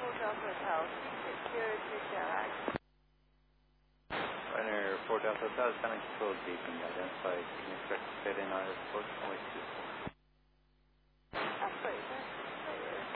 Delta Hotel, 602 Ryanair 4 Delta Hotel, Scanning Control G, being identified. Can you expect to fit in our report? Only 2. Absolutely.